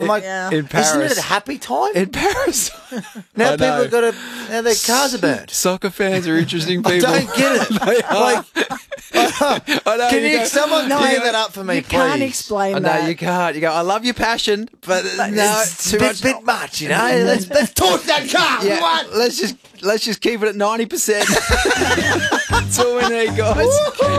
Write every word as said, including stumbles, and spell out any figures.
like, Yeah. in Paris. isn't it a happy time? In Paris. now I people know. have got to, now their cars are burnt. Soccer fans are interesting people. I don't get it. They are. Like, I know, can you, go- someone No, clear that up for me, you please? can't explain I know that. you can't. You go, I love your passion, but, no, it's too a bit, much. bit much, you know. let's let's torch that car. Yeah, What? let's just let's just keep it at ninety percent. That's all we need, guys.